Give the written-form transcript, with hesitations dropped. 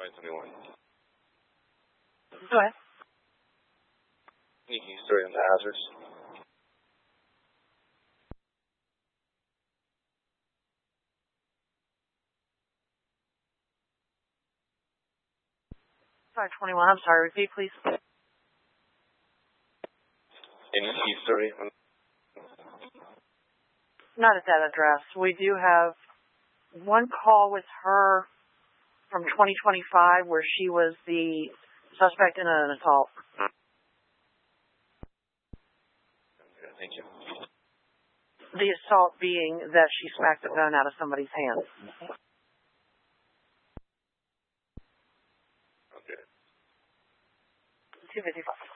521. Go ahead. Any story on the hazards? Sorry, 21. I'm sorry. Repeat, please. Any story on? Not at that address. We do have one call with her from 2025 where she was the suspect in an assault. Okay, thank you. The assault being that she smacked the gun out of somebody's hand. Okay. 255.